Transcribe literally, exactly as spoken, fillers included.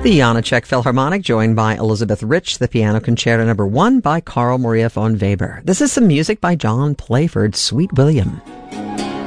The Janáček Philharmonic, joined by Elizabeth Rich, the Piano Concerto Number One by Carl Maria von Weber. This is some music by John Playford, Sweet William.